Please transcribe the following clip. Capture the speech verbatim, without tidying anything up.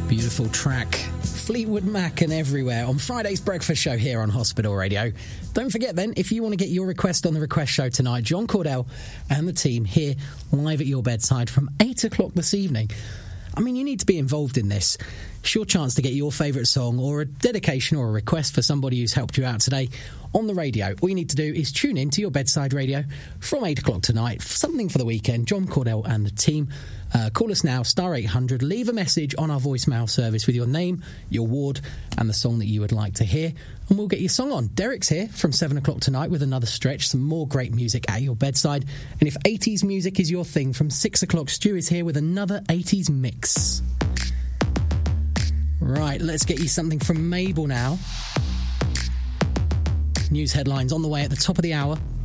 Beautiful track. Fleetwood Mac and Everywhere on Friday's breakfast show here on Hospital Radio. Don't forget then, if you want to get your request on the request show tonight, John Cordell and the team here live at your bedside from eight o'clock this evening. I mean, you need to be involved in this. It's your chance to get your favourite song or a dedication or a request for somebody who's helped you out today on the radio. All you need to do is tune in to your bedside radio from eight o'clock tonight. Something for the weekend. John Cordell and the team. Uh, call us now, star eight hundred. Leave a message on our voicemail service with your name, your ward, and the song that you would like to hear, and we'll get your song on. Derek's here from seven o'clock tonight with another stretch, some more great music at your bedside. And if eighties music is your thing, from six o'clock, Stu is here with another eighties mix. Right, let's get you something from Mabel now. News headlines on the way at the top of the hour.